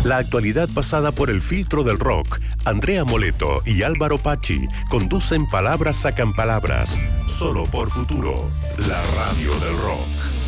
La actualidad pasada por el filtro del rock. Andrea Moleto y Álvaro Pachi conducen Palabras Sacan Palabras. Solo por Futuro, la radio del rock.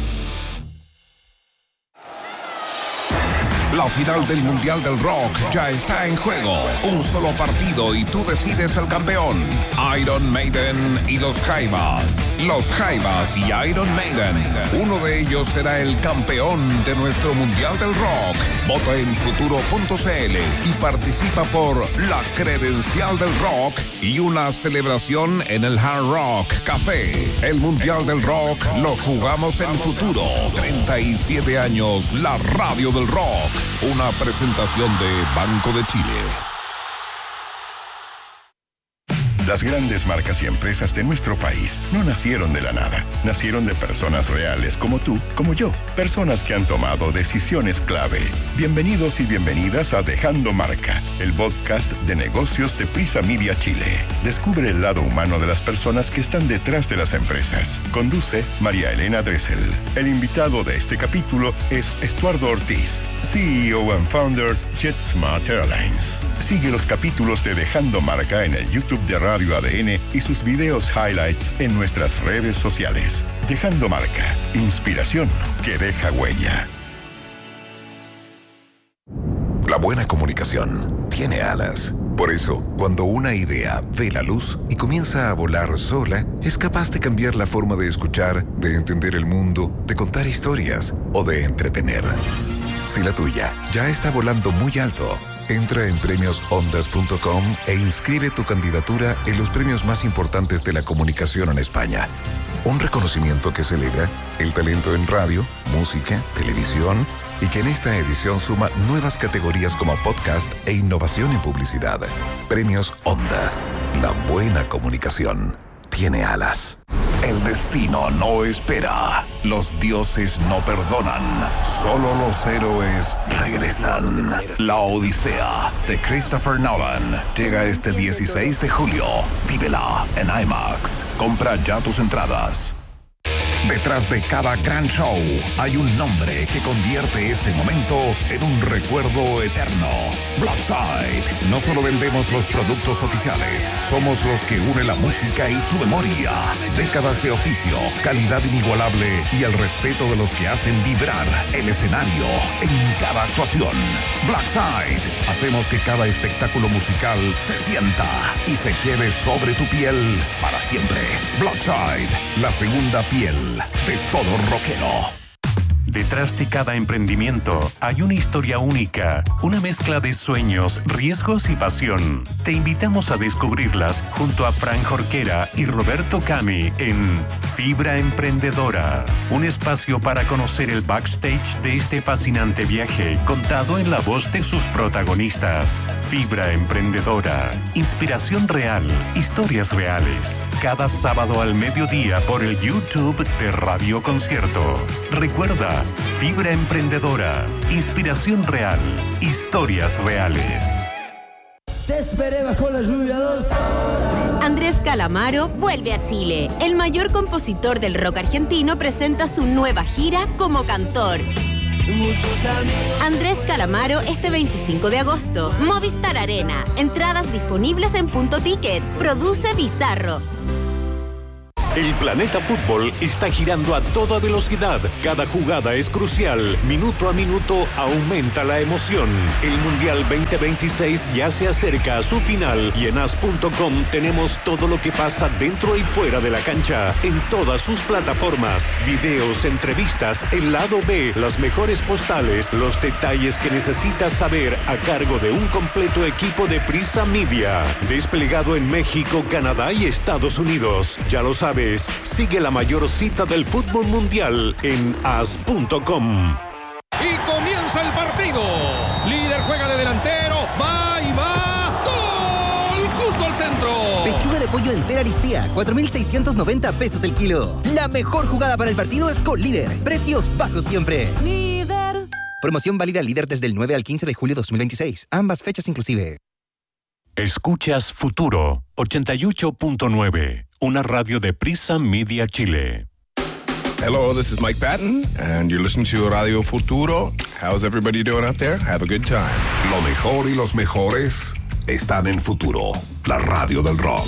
La final del Mundial del Rock ya está en juego. Un solo partido y tú decides el campeón. Iron Maiden y los Jaivas. Los Jaivas y Iron Maiden. Uno de ellos será el campeón de nuestro Mundial del Rock. Vota en futuro.cl y participa por la credencial del rock y una celebración en el Hard Rock Café. El Mundial del Rock lo jugamos en Futuro. 37 años, la radio del rock. Una presentación de Banco de Chile. Las grandes marcas y empresas de nuestro país no nacieron de la nada. Nacieron de personas reales como tú, como yo. Personas que han tomado decisiones clave. Bienvenidos y bienvenidas a Dejando Marca, el podcast de negocios de Prisa Media Chile. Descubre el lado humano de las personas que están detrás de las empresas. Conduce María Elena Dressel. El invitado de este capítulo es Estuardo Ortiz, CEO and founder JetSmart Airlines. Sigue los capítulos de Dejando Marca en el YouTube de Radio ADN y sus videos highlights en nuestras redes sociales. Dejando Marca, inspiración que deja huella. La buena comunicación tiene alas. Por eso, cuando una idea ve la luz y comienza a volar sola, es capaz de cambiar la forma de escuchar, de entender el mundo, de contar historias o de entretener. Si la tuya ya está volando muy alto, entra en premiosondas.com e inscribe tu candidatura en los premios más importantes de la comunicación en España. Un reconocimiento que celebra el talento en radio, música, televisión y que en esta edición suma nuevas categorías como podcast e innovación en publicidad. Premios Ondas. La buena comunicación tiene alas. El destino no espera. Los dioses no perdonan. Solo los héroes regresan. La Odisea de Christopher Nolan llega este 16 de julio. Vívela en IMAX. Compra ya tus entradas. Detrás de cada gran show hay un nombre que convierte ese momento en un recuerdo eterno. Blackside. No solo vendemos los productos oficiales, somos los que unen la música y tu memoria. Décadas de oficio, calidad inigualable y el respeto de los que hacen vibrar el escenario en cada actuación. Blackside. Hacemos que cada espectáculo musical se sienta y se quede sobre tu piel para siempre. Blackside, la segunda piel de todo rockero. Detrás de cada emprendimiento hay una historia única, una mezcla de sueños, riesgos y pasión. Te invitamos a descubrirlas junto a Fran Jorquera y Roberto Cami en Fibra Emprendedora, un espacio para conocer el backstage de este fascinante viaje contado en la voz de sus protagonistas. Fibra Emprendedora, inspiración real, historias reales. Cada sábado al mediodía por el YouTube de Radio Concierto. Recuerda, Fibra Emprendedora, inspiración real, historias reales. Te esperé bajo la lluvia 2 horas. Andrés Calamaro vuelve a Chile. El mayor compositor del rock argentino presenta su nueva gira como cantor. Andrés Calamaro este 25 de agosto. Movistar Arena. Entradas disponibles en Punto Ticket. Produce Bizarro. El planeta fútbol está girando a toda velocidad. Cada jugada es crucial. Minuto a minuto aumenta la emoción. El Mundial 2026 ya se acerca a su final y en as.com tenemos todo lo que pasa dentro y fuera de la cancha en todas sus plataformas. Videos, entrevistas, el lado B, las mejores postales, los detalles que necesitas saber a cargo de un completo equipo de Prisa Media. Desplegado en México, Canadá y Estados Unidos. Ya lo sabes. Sigue la mayor cita del fútbol mundial en as.com. Y comienza el partido. Líder juega de delantero. Va y va. ¡Gol! Justo al centro. Pechuga de pollo entera Aristía, 4,690 pesos el kilo. La mejor jugada para el partido es con Líder. Precios bajos siempre. Líder. Promoción válida Líder desde el 9 al 15 de julio 2026. Ambas fechas inclusive. Escuchas Futuro 88.9, una radio de Prisa Media Chile. Hello, this is Mike Patton, and you're listening to Radio Futuro. How's everybody doing out there? Have a good time. Lo mejor y los mejores están en Futuro, la radio del rock.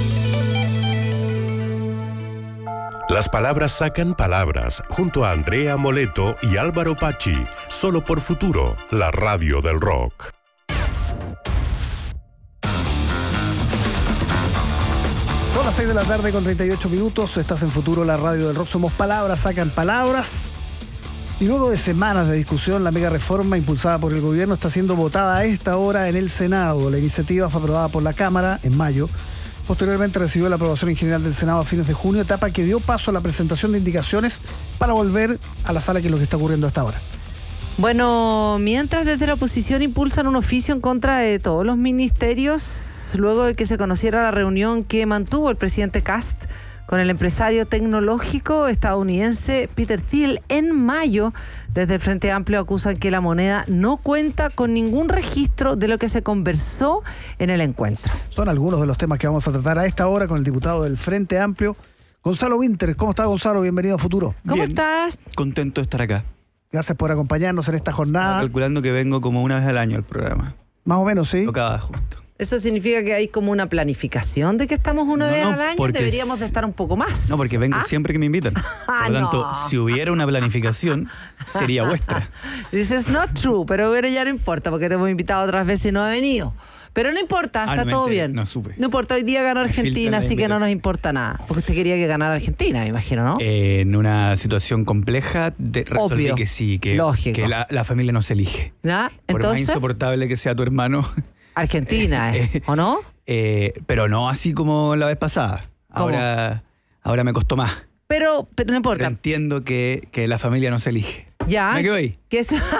Las palabras sacan palabras, junto a Andrea Moleto y Álvaro Pachi, solo por Futuro, la radio del rock. Son las 6 de la tarde con 38 minutos. Estás en Futuro, la radio del rock. Somos palabras, sacan palabras. Y luego de semanas de discusión, la mega reforma impulsada por el gobierno está siendo votada a esta hora en el Senado. La iniciativa fue aprobada por la Cámara en mayo. Posteriormente recibió la aprobación en general del Senado a fines de junio, etapa que dio paso a la presentación de indicaciones para volver a la sala, que es lo que está ocurriendo hasta ahora. Bueno, mientras desde la oposición impulsan un oficio en contra de todos los ministerios, luego de que se conociera la reunión que mantuvo el presidente Kast con el empresario tecnológico estadounidense Peter Thiel en mayo, desde el Frente Amplio acusan que la moneda no cuenta con ningún registro de lo que se conversó en el encuentro. Son algunos de los temas que vamos a tratar a esta hora con el diputado del Frente Amplio, Gonzalo Winter. ¿Cómo está, Gonzalo? Bienvenido a Futuro. ¿Cómo estás? Contento de estar acá. Gracias por acompañarnos en esta jornada. Calculando que vengo como una vez al año al programa. Más o menos, sí. Tocaba justo. ¿Eso significa que hay como una planificación de que estamos una vez al año? Deberíamos de estar un poco más. No, porque vengo siempre que me invitan. Por lo tanto, si hubiera una planificación, sería vuestra. This is not true, pero ya no importa, porque te hemos invitado otras veces y no he venido. Pero no importa, está todo bien. No supe. No importa, hoy día ganó Argentina, así que no nos importa nada. Porque usted quería que ganara Argentina, me imagino, ¿no? En una situación compleja, resolví obvio, que sí, que la familia no se elige. ¿Ya? Por Entonces, más insoportable que sea tu hermano. Argentina, ¿o no? Pero no así como la vez pasada. Ahora me costó más. Pero no importa. Pero entiendo que la familia no se elige. Ya. ¿Me quedo ahí? ¿Qué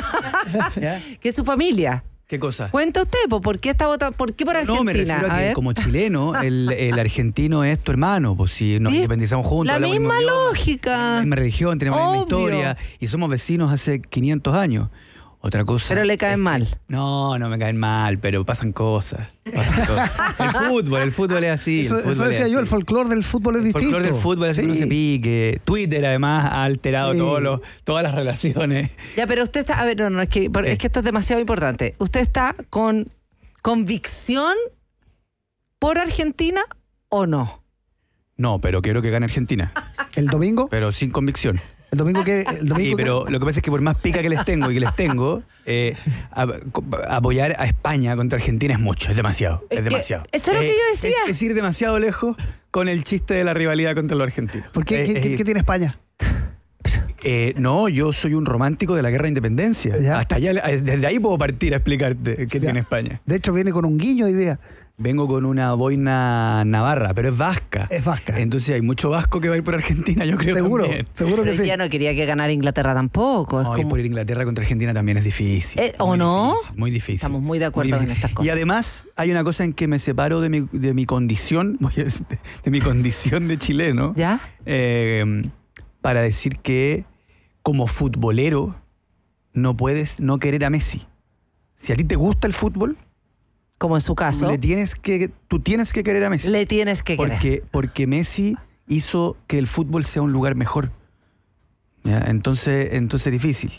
es su familia? ¿Qué cosa? Cuenta usted, ¿por qué está votando? ¿Por qué por Argentina? No, me refiero a que como chileno, el argentino es tu hermano, pues si nos independizamos juntos. La misma lógica. La misma religión, tenemos la misma Obvio. historia y somos vecinos hace 500 años. Otra cosa. Pero le caen mal. No me caen mal, pero pasan cosas. El fútbol es así. Eso decía yo, el folclore del fútbol es distinto. El folclore del fútbol es que uno se pique. Twitter además ha alterado todas las relaciones. Ya, pero usted está, a ver, es que esto es demasiado importante. ¿Usted está con convicción por Argentina o no? No, pero quiero que gane Argentina. ¿El domingo? Pero sin convicción. El domingo sí, pero lo que pasa es que por más pica que les tengo, apoyar a España contra Argentina es mucho, es demasiado. Es demasiado. Eso es lo que yo decía. Es ir demasiado lejos con el chiste de la rivalidad contra los argentinos. ¿Por qué? ¿Qué tiene España? No, yo soy un romántico de la guerra de independencia. ¿Ya? Hasta allá, desde ahí puedo partir a explicarte qué tiene España. De hecho, viene con un guiño de idea. Vengo con una boina navarra, pero es vasca. Es vasca. Entonces hay mucho vasco que va a ir por Argentina, yo creo. Seguro que sí. Ya no quería que ganara Inglaterra tampoco. No, ir por Inglaterra contra Argentina también es difícil. ¿O no? Muy difícil. Estamos muy de acuerdo en estas cosas. Y además hay una cosa en que me separo de mi condición, de mi condición de chileno. ¿Ya? Para decir que como futbolero no puedes no querer a Messi. Si a ti te gusta el fútbol, como en su caso, tú tienes que querer a Messi. Le tienes que querer. Porque Messi hizo que el fútbol sea un lugar mejor. ¿Ya? Entonces difícil.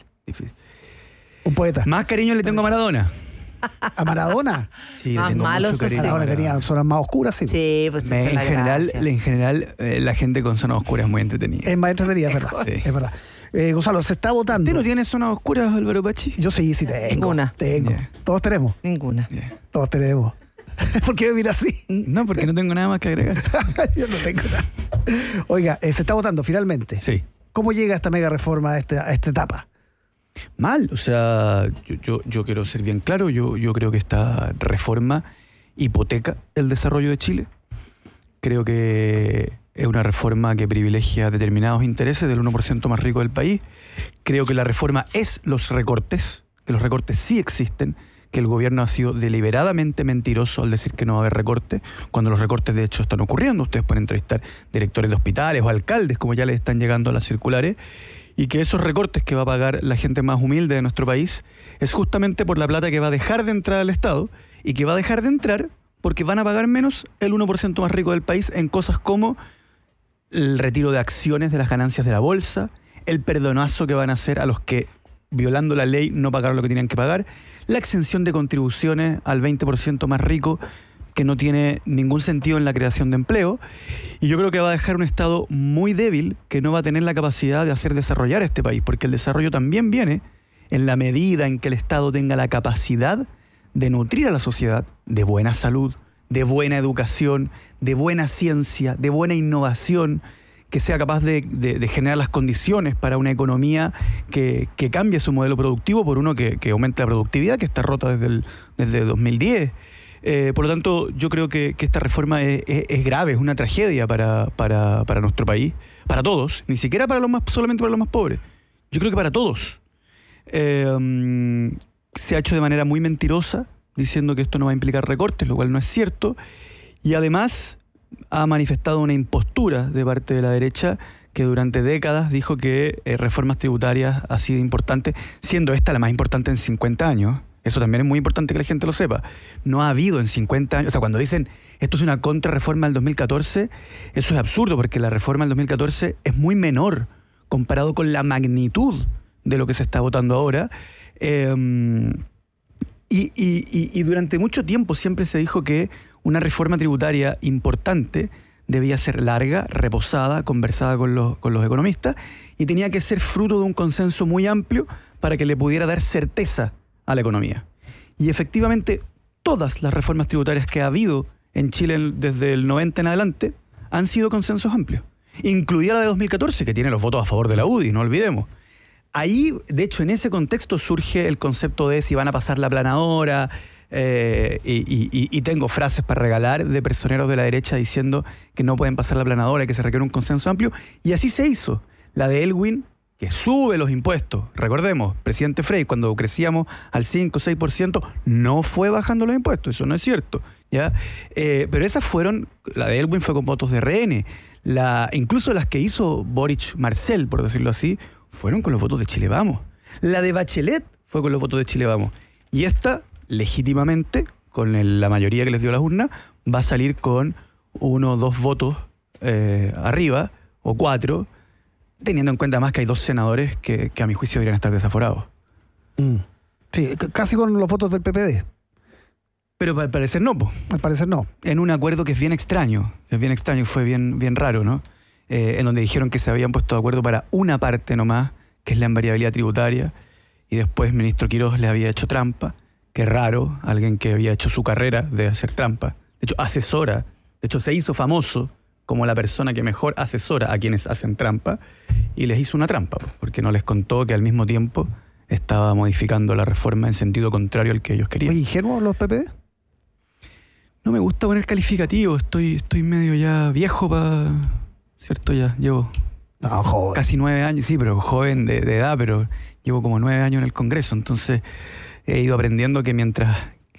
Un poeta. Más cariño le tengo a Maradona. ¿A Maradona? Sí, le tengo mucho cariño. Maradona tenía zonas más oscuras, sí. Sí, pues en general, la gente con zonas oscuras es muy entretenida. Es más entretenida, es verdad. Sí. Es verdad. Gonzalo, se está votando. ¿Usted no tiene zonas oscuras, Álvaro Pachi? Yo sí tengo. Ninguna. Tengo. Yeah. Todos tenemos. Ninguna. Yeah. Todos tenemos. ¿Por qué me mira así? No, porque no tengo nada más que agregar. Yo no tengo nada. Oiga, se está votando finalmente. Sí. ¿Cómo llega esta mega reforma a esta etapa? Mal, o sea, yo quiero ser bien claro, yo creo que esta reforma hipoteca el desarrollo de Chile. Creo que es una reforma que privilegia determinados intereses del 1% más rico del país. Creo que la reforma es los recortes, que los recortes sí existen, que el gobierno ha sido deliberadamente mentiroso al decir que no va a haber recortes, cuando los recortes de hecho están ocurriendo. Ustedes pueden entrevistar directores de hospitales o alcaldes, como ya les están llegando a las circulares, y que esos recortes que va a pagar la gente más humilde de nuestro país es justamente por la plata que va a dejar de entrar al Estado y que va a dejar de entrar porque van a pagar menos el 1% más rico del país en cosas como el retiro de acciones de las ganancias de la bolsa, el perdonazo que van a hacer a los que, violando la ley, no pagaron lo que tenían que pagar, la exención de contribuciones al 20% más rico, que no tiene ningún sentido en la creación de empleo, y yo creo que va a dejar un Estado muy débil que no va a tener la capacidad de hacer desarrollar este país, porque el desarrollo también viene en la medida en que el Estado tenga la capacidad de nutrir a la sociedad de buena salud, de buena educación, de buena ciencia, de buena innovación, que sea capaz de generar las condiciones para una economía que cambie su modelo productivo por uno que aumente la productividad, que está rota desde 2010. Por lo tanto, yo creo que esta reforma es grave, es una tragedia para nuestro país, para todos, ni siquiera solamente para los más pobres. Yo creo que para todos. Se ha hecho de manera muy mentirosa, diciendo que esto no va a implicar recortes, lo cual no es cierto, y además ha manifestado una impostura de parte de la derecha que durante décadas dijo que reformas tributarias así de importantes, siendo esta la más importante en 50 años. Eso también es muy importante que la gente lo sepa. No ha habido en 50 años, o sea, cuando dicen esto es una contrarreforma del 2014, eso es absurdo porque la reforma del 2014 es muy menor comparado con la magnitud de lo que se está votando ahora. Y durante mucho tiempo siempre se dijo que una reforma tributaria importante debía ser larga, reposada, conversada con los economistas y tenía que ser fruto de un consenso muy amplio para que le pudiera dar certeza a la economía. Y efectivamente todas las reformas tributarias que ha habido en Chile desde el 90 en adelante han sido consensos amplios, incluida la de 2014, que tiene los votos a favor de la UDI, no olvidemos. Ahí, de hecho, en ese contexto surge el concepto de si van a pasar la planadora, y tengo frases para regalar de personeros de la derecha diciendo que no pueden pasar la planadora y que se requiere un consenso amplio, y así se hizo. La de Elwin, que sube los impuestos. Recordemos, presidente Frey, cuando crecíamos al 5 o 6%, no fue bajando los impuestos, eso no es cierto, ¿ya? Pero esas fueron, la de Elwin fue con votos de RN, incluso las que hizo Boric Marcel, por decirlo así, fueron con los votos de Chile Vamos. La de Bachelet fue con los votos de Chile Vamos. Y esta, legítimamente, con la mayoría que les dio las urnas, va a salir con 1 o 2 votos arriba, o 4, teniendo en cuenta más que hay 2 senadores que a mi juicio deberían estar desaforados. Sí, casi con los votos del PPD. Pero al parecer no, po. Al parecer no. En un acuerdo que es bien extraño, fue bien raro, ¿no? En donde dijeron que se habían puesto de acuerdo para una parte nomás, que es la invariabilidad tributaria, y después el ministro Quirós le había hecho trampa. Qué raro, alguien que había hecho su carrera de hacer trampa. De hecho, asesora, se hizo famoso como la persona que mejor asesora a quienes hacen trampa, y les hizo una trampa, porque no les contó que al mismo tiempo estaba modificando la reforma en sentido contrario al que ellos querían. ¿Oye, ingenuos los PPD? No me gusta poner calificativo, estoy medio ya viejo para... ¿Cierto? Ya llevo casi 9 años, sí, pero joven de edad, pero llevo como 9 años en el Congreso, entonces he ido aprendiendo que mientras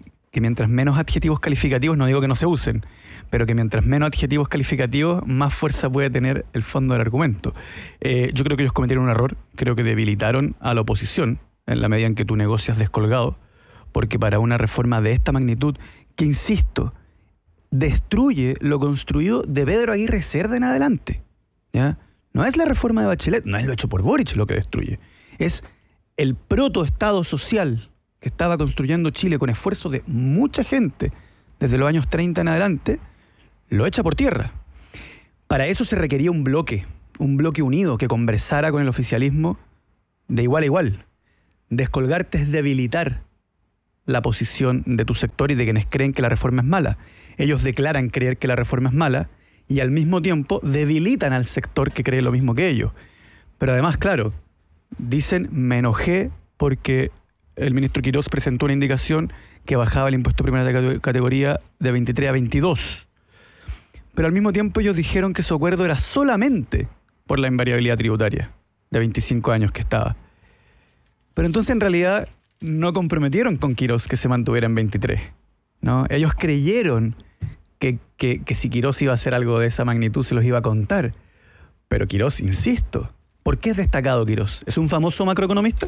menos adjetivos calificativos, no digo que no se usen, pero que mientras menos adjetivos calificativos, más fuerza puede tener el fondo del argumento. Yo creo que ellos cometieron un error, creo que debilitaron a la oposición en la medida en que tú negocias descolgado, porque para una reforma de esta magnitud, que insisto, destruye lo construido de Pedro Aguirre Cerda en adelante, ¿ya? No es la reforma de Bachelet, no es lo hecho por Boric lo que destruye, es el protoestado social que estaba construyendo Chile con esfuerzo de mucha gente desde los años 30 en adelante, lo echa por tierra. Para eso se requería un bloque unido que conversara con el oficialismo de igual a igual. Descolgarte es debilitar la posición de tu sector y de quienes creen que la reforma es mala. Ellos declaran creer que la reforma es mala y al mismo tiempo debilitan al sector que cree lo mismo que ellos. Pero además, claro, dicen, me enojé porque el ministro Quirós presentó una indicación que bajaba el impuesto primera de categoría de 23 a 22. Pero al mismo tiempo ellos dijeron que su acuerdo era solamente por la invariabilidad tributaria de 25 años que estaba. Pero entonces en realidad no comprometieron con Quirós que se mantuviera en 23, ¿no? Ellos creyeron que si Quirós iba a hacer algo de esa magnitud se los iba a contar. Pero Quirós, insisto, ¿por qué es destacado Quirós? ¿Es un famoso macroeconomista?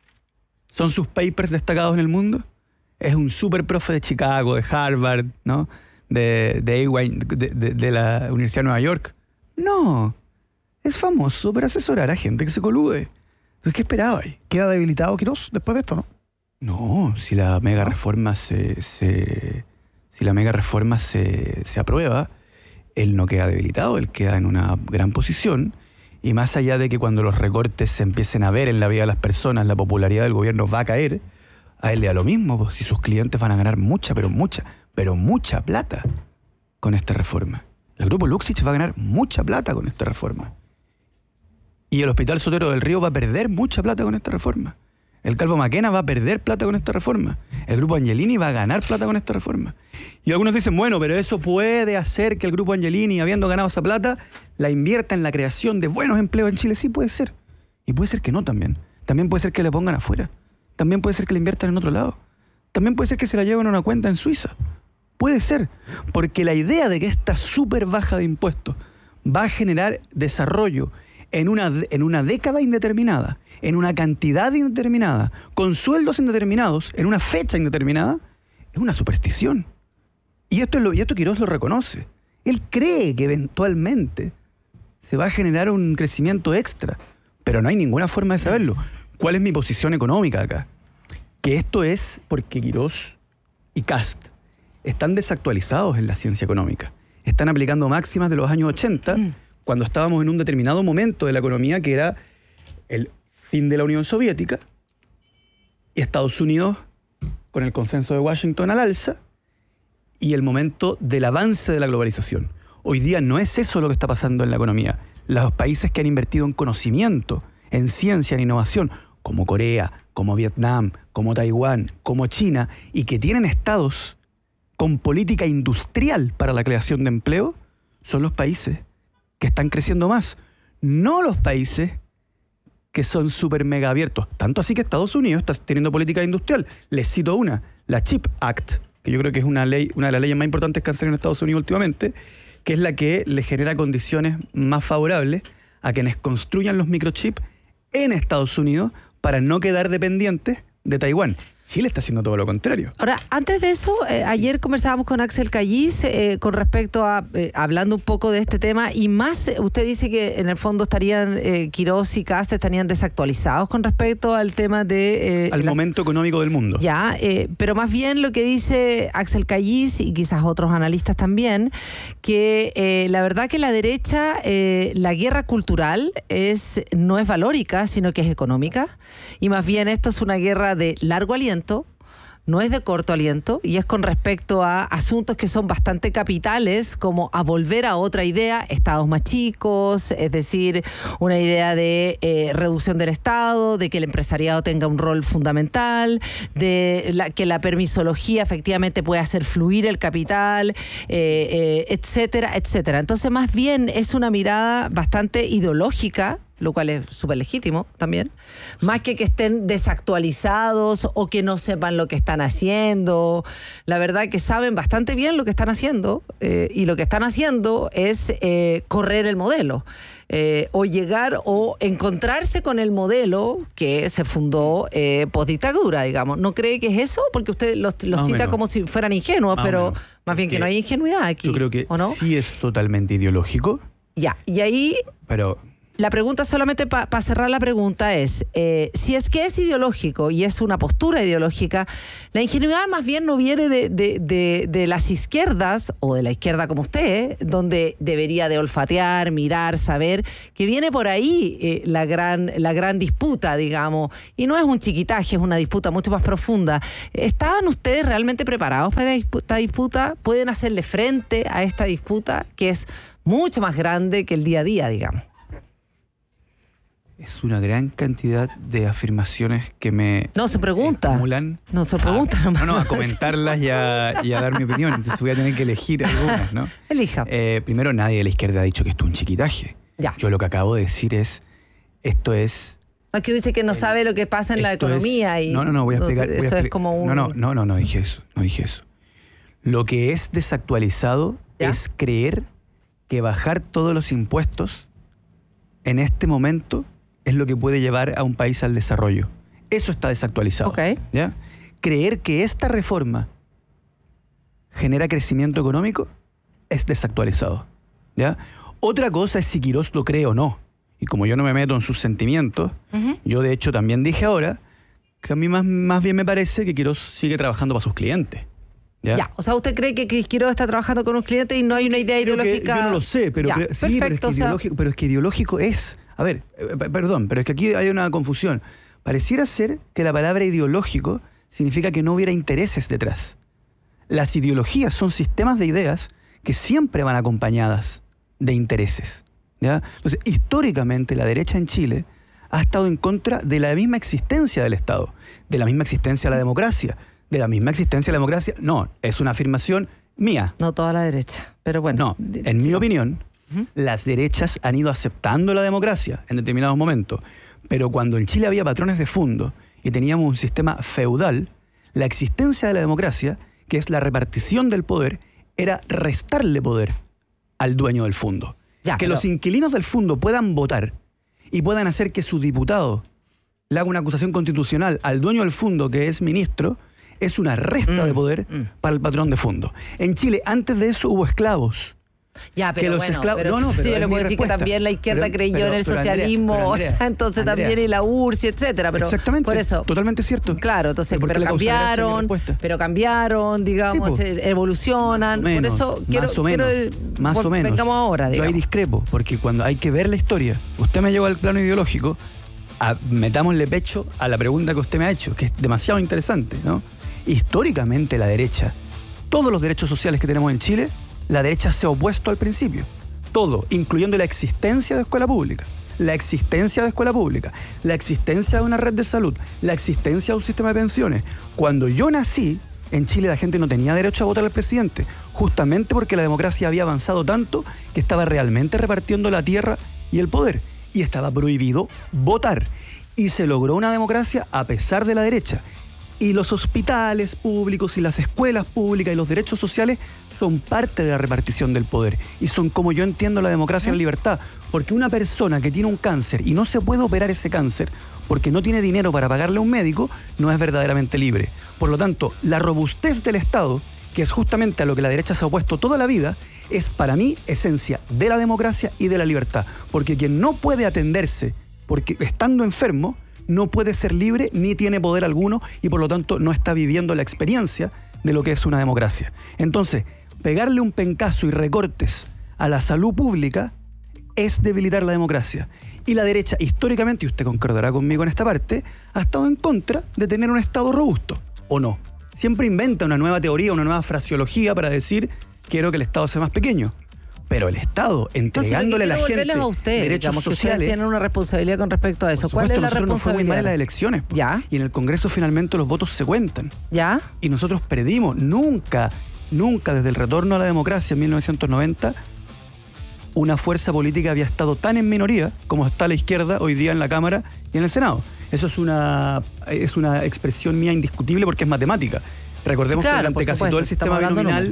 ¿Son sus papers destacados en el mundo? ¿Es un super profe de Chicago, de Harvard, ¿no? de la Universidad de Nueva York? No. Es famoso por asesorar a gente que se colude. Entonces, ¿qué esperaba ahí? ¿Queda debilitado Quirós después de esto, no? No, si la mega reforma se aprueba, él no queda debilitado, él queda en una gran posición. Y más allá de que cuando los recortes se empiecen a ver en la vida de las personas, la popularidad del gobierno va a caer, a él le da lo mismo, pues, si sus clientes van a ganar mucha plata con esta reforma. El grupo Luxich va a ganar mucha plata con esta reforma. Y el Hospital Sotero del Río va a perder mucha plata con esta reforma. El Calvo Maquena va a perder plata con esta reforma. El Grupo Angelini va a ganar plata con esta reforma. Y algunos dicen, bueno, pero eso puede hacer que el Grupo Angelini, habiendo ganado esa plata, la invierta en la creación de buenos empleos en Chile. Sí, puede ser. Y puede ser que no también. También puede ser que la pongan afuera. También puede ser que la inviertan en otro lado. También puede ser que se la lleven a una cuenta en Suiza. Puede ser. Porque la idea de que esta súper baja de impuestos va a generar desarrollo en una década indeterminada, en una cantidad indeterminada, con sueldos indeterminados, en una fecha indeterminada, es una superstición. Y esto Quirós lo reconoce. Él cree que eventualmente se va a generar un crecimiento extra, pero no hay ninguna forma de saberlo. ¿Cuál es mi posición económica acá? Que esto es porque Quirós y Kast están desactualizados en la ciencia económica. Están aplicando máximas de los años 80, cuando estábamos en un determinado momento de la economía que era el fin de la Unión Soviética y Estados Unidos con el consenso de Washington al alza y el momento del avance de la globalización. Hoy día no es eso lo que está pasando en la economía. Los países que han invertido en conocimiento, en ciencia, en innovación, como Corea, como Vietnam, como Taiwán, como China, y que tienen estados con política industrial para la creación de empleo, son los países que están creciendo más, no los países que son súper mega abiertos. Tanto así que Estados Unidos está teniendo política industrial. Les cito una, la CHIP Act, que yo creo que es una de las leyes más importantes que han salido en Estados Unidos últimamente, que es la que le genera condiciones más favorables a quienes construyan los microchips en Estados Unidos para no quedar dependientes de Taiwán. Chile está haciendo todo lo contrario. Ahora, antes de eso, ayer conversábamos con Axel Callis con respecto a, hablando un poco de este tema, y más, usted dice que en el fondo estarían, Quirós y Kast estarían desactualizados con respecto al tema de... al momento económico del mundo. Ya, pero más bien lo que dice Axel Callis y quizás otros analistas también, que la verdad que la derecha, la guerra cultural no es valórica, sino que es económica, y más bien esto es una guerra de largo aliento, no es de corto aliento, y es con respecto a asuntos que son bastante capitales, como a volver a otra idea, estados más chicos, es decir, una idea de reducción del Estado, de que el empresariado tenga un rol fundamental, que la permisología efectivamente pueda hacer fluir el capital, etcétera, etcétera. Entonces, más bien es una mirada bastante ideológica, lo cual es súper legítimo también, más que estén desactualizados o que no sepan lo que están haciendo. La verdad que saben bastante bien lo que están haciendo, y lo que están haciendo es correr el modelo, o llegar o encontrarse con el modelo que se fundó postdictadura, digamos. ¿No cree que es eso? Porque usted los cita como si fueran ingenuos, pero más bien que no hay ingenuidad aquí. Yo creo que ¿o no? sí es totalmente ideológico. Ya, y ahí... Pero... La pregunta, solamente para cerrar la pregunta, es, si es que es ideológico y es una postura ideológica, la ingenuidad más bien no viene de las izquierdas, o de la izquierda como usted, donde debería de olfatear, mirar, saber, que viene por ahí la gran disputa, digamos, y no es un chiquitaje, es una disputa mucho más profunda. ¿Estaban ustedes realmente preparados para esta disputa? ¿Pueden hacerle frente a esta disputa, que es mucho más grande que el día a día, digamos? Es una gran cantidad de afirmaciones que me... No se pregunta. Estimulan. No se pregunta nomás. A comentarlas y a dar mi opinión. Entonces voy a tener que elegir algunas, ¿no? Elija. Primero, nadie de la izquierda ha dicho que esto es un chiquitaje. Ya. Yo lo que acabo de decir es, esto es... Aquí dice que no sabe lo que pasa en la economía. No, voy a explicar. Eso es como un... No dije eso. Lo que es desactualizado es creer que bajar todos los impuestos en este momento es lo que puede llevar a un país al desarrollo. Eso está desactualizado. Okay. ¿Ya? Creer que esta reforma genera crecimiento económico es desactualizado. ¿Ya? Otra cosa es si Quirós lo cree o no. Y como yo no me meto en sus sentimientos, yo de hecho también dije ahora que a mí más bien me parece que Quirós sigue trabajando para sus clientes. Ya, o sea, ¿usted cree que Quirós está trabajando con un cliente y no hay una idea ideológica? Yo no lo sé, pero sí, perfecto, pero es que ideológico es... A ver, perdón, pero es que aquí hay una confusión. Pareciera ser que la palabra ideológico significa que no hubiera intereses detrás. Las ideologías son sistemas de ideas que siempre van acompañadas de intereses. ¿Ya? Entonces, históricamente la derecha en Chile ha estado en contra de la misma existencia del Estado, de la misma existencia de la democracia, de la misma existencia de la democracia. No, es una afirmación mía. No toda la derecha, pero bueno. No, en mi opinión, las derechas han ido aceptando la democracia en determinados momentos, pero cuando en Chile había patrones de fondo y teníamos un sistema feudal, la existencia de la democracia, que es la repartición del poder, era restarle poder al dueño del fondo. Los inquilinos del fondo puedan votar y puedan hacer que su diputado le haga una acusación constitucional al dueño del fondo, que es ministro, es una resta de poder para el patrón de fondo. En Chile, antes de eso, hubo esclavos. Ya, pero que los bueno, esclavos, pero sí, yo le puedo decir que también la izquierda creyó en el socialismo, Andrea, o sea, entonces Andrea, también y la URSS, etcétera, pero exactamente, por eso, totalmente cierto. Claro, entonces, pero cambiaron, digamos, sí, evolucionan, por eso más o menos. Vengamos ahora, digamos. Yo ahí discrepo, porque cuando hay que ver la historia, usted me llevó al plano ideológico, metámosle pecho a la pregunta que usted me ha hecho, que es demasiado interesante, ¿no? Históricamente la derecha, todos los derechos sociales que tenemos en Chile, la derecha se ha opuesto al principio. Todo, incluyendo la existencia de escuela pública, la existencia de escuela pública, la existencia de una red de salud, la existencia de un sistema de pensiones. Cuando yo nací, en Chile la gente no tenía derecho a votar al presidente, justamente porque la democracia había avanzado tanto que estaba realmente repartiendo la tierra y el poder, y estaba prohibido votar. Y se logró una democracia a pesar de la derecha. Y los hospitales públicos y las escuelas públicas y los derechos sociales son parte de la repartición del poder. Y son como yo entiendo la democracia y la libertad. Porque una persona que tiene un cáncer y no se puede operar ese cáncer porque no tiene dinero para pagarle a un médico, no es verdaderamente libre. Por lo tanto, la robustez del Estado, que es justamente a lo que la derecha se ha opuesto toda la vida, es para mí esencia de la democracia y de la libertad. Porque quien no puede atenderse porque estando enfermo, no puede ser libre ni tiene poder alguno y por lo tanto no está viviendo la experiencia de lo que es una democracia. Entonces, pegarle un pencazo y recortes a la salud pública es debilitar la democracia. Y la derecha, históricamente, y usted concordará conmigo en esta parte, ha estado en contra de tener un Estado robusto, ¿o no? Siempre inventa una nueva teoría, una nueva fraseología para decir quiero que el Estado sea más pequeño. Pero el Estado, entregándole a la gente derechos sociales... tienen una responsabilidad con respecto a eso. ¿Cuál es la responsabilidad? Nos fue muy mal en las elecciones. ¿Ya? Y en el Congreso finalmente los votos se cuentan. ¿Ya? Y nosotros perdimos. Nunca desde el retorno a la democracia en 1990, una fuerza política había estado tan en minoría como está la izquierda hoy día en la Cámara y en el Senado. Eso es una expresión mía indiscutible porque es matemática. Recordemos que durante casi todo el sistema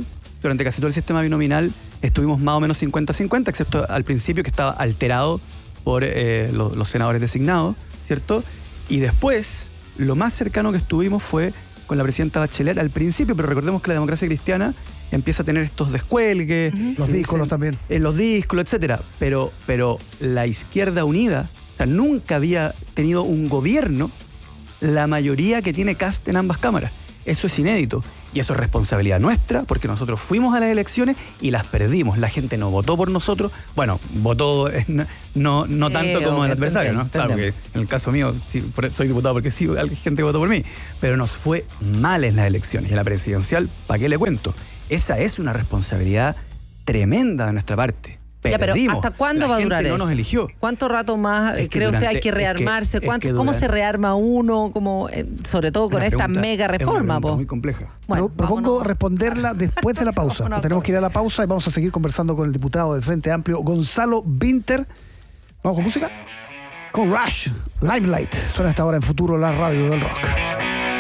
binominal estuvimos más o menos 50-50, excepto al principio que estaba alterado por los senadores designados, ¿cierto? Y después, lo más cercano que estuvimos fue con la presidenta Bachelet al principio, pero recordemos que la democracia cristiana empieza a tener estos descuelgues. Los díscolos también. Los díscolos, etcétera. Pero la izquierda unida, o sea, nunca había tenido un gobierno la mayoría que tiene Kast en ambas cámaras. Eso es inédito. Y eso es responsabilidad nuestra, porque nosotros fuimos a las elecciones y las perdimos. La gente no votó por nosotros. Bueno, votó no tanto como el adversario, ¿no? Claro, porque en el caso mío soy diputado porque sí, hay gente que votó por mí. Pero nos fue mal en las elecciones. Y en la presidencial, ¿para qué le cuento? Esa es una responsabilidad tremenda de nuestra parte. Ya, pero ¿hasta cuándo va a durar eso? No nos eligió. ¿Cuánto rato más cree usted hay que rearmarse? ¿Cómo se rearma uno? Sobre todo con esta mega reforma. Es muy compleja. Bueno, propongo responderla después de la pausa. Tenemos que ir a la pausa y vamos a seguir conversando con el diputado del Frente Amplio, Gonzalo Vinter. ¿Vamos con música? Con Rush, Limelight. Suena hasta ahora en Futuro, la radio del rock.